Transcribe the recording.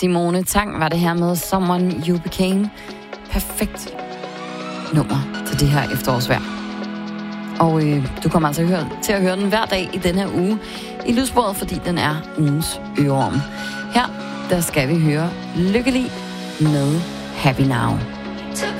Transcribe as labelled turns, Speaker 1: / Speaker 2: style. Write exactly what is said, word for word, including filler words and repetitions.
Speaker 1: Simone Tang var det her med Someone You Became. Perfekt nummer til det her efterårsvejr. Og øh, du kommer altså høre, til at høre den hver dag i den her uge i lydsporet, fordi den er ugens øreorm. Her, der skal vi høre Lykkelig med Happy Now.